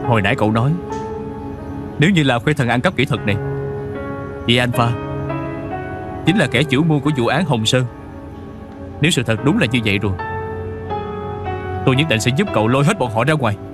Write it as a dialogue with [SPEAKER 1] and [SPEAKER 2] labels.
[SPEAKER 1] Hồi nãy cậu nói nếu như là khuê thần ăn cắp kỹ thuật này, vậy Alpha chính là kẻ chủ mưu của vụ án Hồng Sơn. Nếu sự thật đúng là như vậy rồi, tôi nhất định sẽ giúp cậu lôi hết bọn họ ra ngoài.